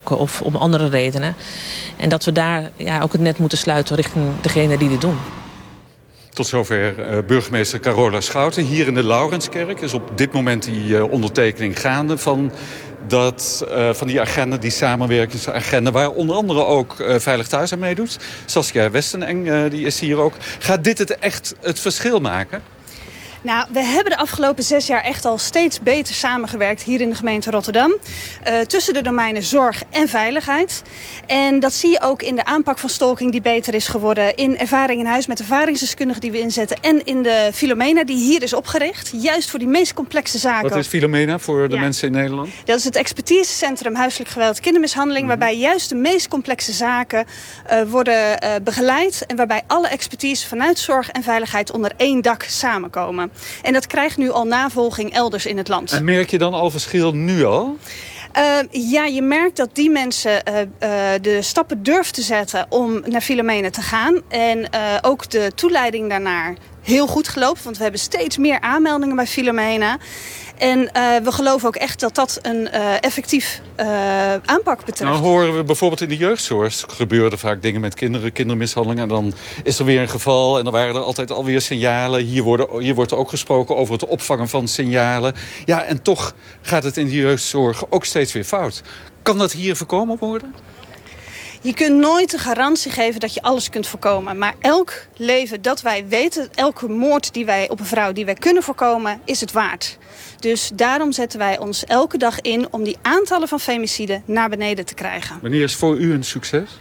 opzoeken of om andere redenen. En dat we daar ook het net moeten sluiten richting degene die dit doen. Tot zover burgemeester Carola Schouten. Hier in de Laurenskerk is op dit moment die ondertekening gaande van die agenda, die samenwerkingsagenda, waar onder andere ook Veilig Thuis aan meedoet. Saskia Westeneng die is hier ook. Gaat dit echt het verschil maken? Nou, we hebben de afgelopen 6 jaar echt al steeds beter samengewerkt hier in de gemeente Rotterdam. Tussen de domeinen zorg en veiligheid. En dat zie je ook in de aanpak van stalking die beter is geworden. In ervaring in huis met ervaringsdeskundigen die we inzetten. En in de Philomena die hier is opgericht. Juist voor die meest complexe zaken. Wat is Philomena voor de mensen in Nederland? Dat is het expertisecentrum huiselijk geweld kindermishandeling. Waarbij juist de meest complexe zaken worden begeleid. En waarbij alle expertise vanuit zorg en veiligheid onder één dak samenkomen. En dat krijgt nu al navolging elders in het land. En merk je dan al verschil nu al? Ja, je merkt dat die mensen de stappen durven te zetten om naar Philomena te gaan. En ook de toeleiding daarnaar heel goed geloopt. Want we hebben steeds meer aanmeldingen bij Philomena. En we geloven ook echt dat dat een effectief aanpak betreft. Nou horen we bijvoorbeeld in de jeugdzorg gebeuren er vaak dingen met kinderen, kindermishandelingen. En dan is er weer een geval en dan waren er altijd alweer signalen. Hier wordt ook gesproken over het opvangen van signalen. Ja, en toch gaat het in de jeugdzorg ook steeds weer fout. Kan dat hier voorkomen worden? Je kunt nooit de garantie geven dat je alles kunt voorkomen. Maar elk leven dat wij weten, elke moord op een vrouw die wij kunnen voorkomen, is het waard. Dus daarom zetten wij ons elke dag in om die aantallen van femiciden naar beneden te krijgen. Wanneer is voor u een succes?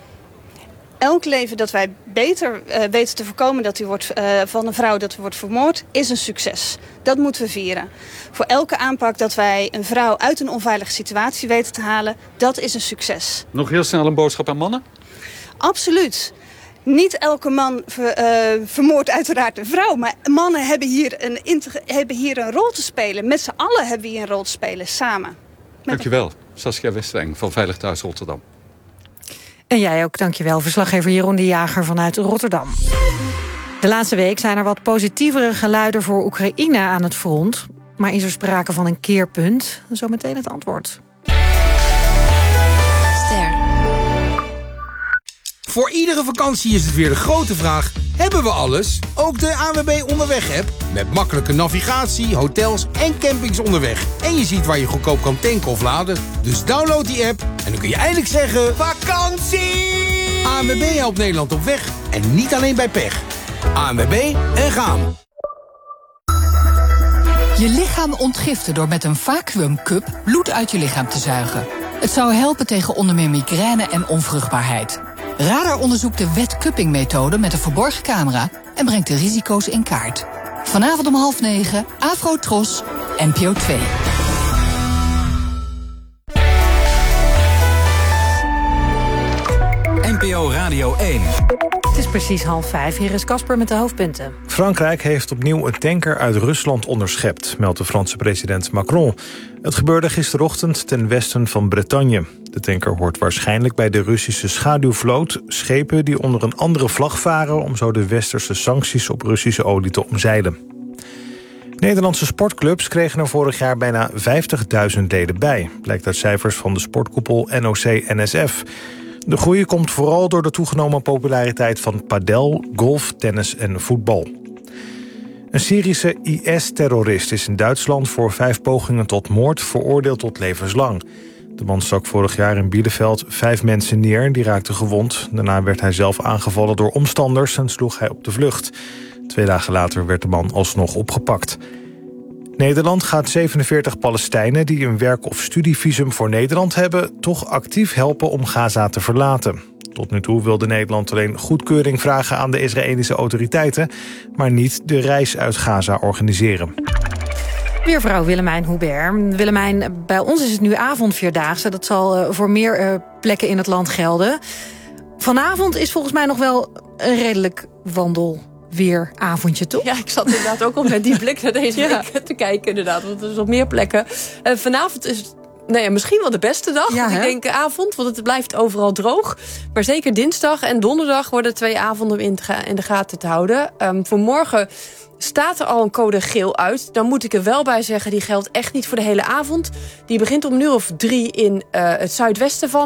Elk leven dat wij beter weten te voorkomen dat van een vrouw dat wordt vermoord, is een succes. Dat moeten we vieren. Voor elke aanpak dat wij een vrouw uit een onveilige situatie weten te halen, dat is een succes. Nog heel snel een boodschap aan mannen? Absoluut. Niet elke man vermoordt uiteraard een vrouw. Maar mannen hebben hier een rol te spelen. Met z'n allen hebben we hier een rol te spelen, samen. Dankjewel, Saskia Westeneng van Veilig Thuis Rotterdam. En jij ook, dankjewel. Verslaggever Jeroen de Jager vanuit Rotterdam. De laatste week zijn er wat positievere geluiden voor Oekraïne aan het front. Maar is er sprake van een keerpunt? Zometeen het antwoord. Voor iedere vakantie is het weer de grote vraag: hebben we alles? Ook de ANWB Onderweg-app. Met makkelijke navigatie, hotels en campings onderweg. En je ziet waar je goedkoop kan tanken of laden. Dus download die app en dan kun je eindelijk zeggen: vakantie! ANWB helpt Nederland op weg. En niet alleen bij pech. ANWB en gaan. Je lichaam ontgiften door met een vacuümcup bloed uit je lichaam te zuigen. Het zou helpen tegen onder meer migraine en onvruchtbaarheid. Radar onderzoekt de wetcupping-methode met een verborgen camera en brengt de risico's in kaart. Vanavond om 20:30, Afro Tros, NPO 2. NPO Radio 1. Het is precies 4:30. Hier is Casper met de hoofdpunten. Frankrijk heeft opnieuw een tanker uit Rusland onderschept, meldt de Franse president Macron. Het gebeurde gisterochtend ten westen van Bretagne. De tanker hoort waarschijnlijk bij de Russische schaduwvloot, schepen die onder een andere vlag varen om zo de westerse sancties op Russische olie te omzeilen. Nederlandse sportclubs kregen er vorig jaar bijna 50.000 leden bij, blijkt uit cijfers van de sportkoepel NOC-NSF. De groei komt vooral door de toegenomen populariteit van padel, golf, tennis en voetbal. Een Syrische IS-terrorist is in Duitsland voor 5 pogingen tot moord veroordeeld tot levenslang. De man stak vorig jaar in Bielefeld 5 mensen neer, die raakten gewond. Daarna werd hij zelf aangevallen door omstanders en sloeg hij op de vlucht. 2 dagen later werd de man alsnog opgepakt. Nederland gaat 47 Palestijnen die een werk- of studievisum voor Nederland hebben toch actief helpen om Gaza te verlaten. Tot nu toe wilde Nederland alleen goedkeuring vragen aan de Israëlische autoriteiten, maar niet de reis uit Gaza organiseren. Weervrouw Willemijn Hubert. Willemijn, bij ons is het nu avondvierdaagse. Dat zal voor meer plekken in het land gelden. Vanavond is volgens mij nog wel een redelijk wandelweeravondje, toch? Ja, ik zat inderdaad ook al met die blik naar deze week te kijken, inderdaad. Want er is op meer plekken. Vanavond is het misschien wel de beste dag. Ja, ik denk avond, want het blijft overal droog. Maar zeker dinsdag en donderdag worden 2 avonden in de gaten te houden. Voor morgen staat er al een code geel uit. Dan moet ik er wel bij zeggen, die geldt echt niet voor de hele avond. Die begint om 3:00 in het zuidwesten van